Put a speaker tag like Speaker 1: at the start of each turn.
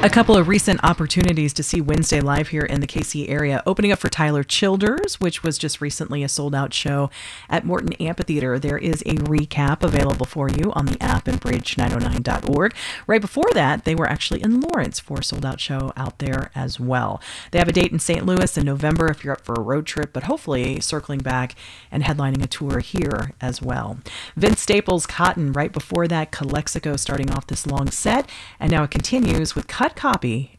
Speaker 1: A couple of recent opportunities to see Wednesday live here in the KC area. Opening up for Tyler Childers, which was just recently a sold-out show at Morton Amphitheater. There is a recap available for you on the app and bridge909.org. Right before that, they were actually in Lawrence for a sold-out show out there as well. They have a date in St. Louis in November if you're up for a road trip, but hopefully circling back and headlining a tour here as well. Vince Staples' Cotton right before that, Calexico starting off this long set, and now it continues with Cut Copy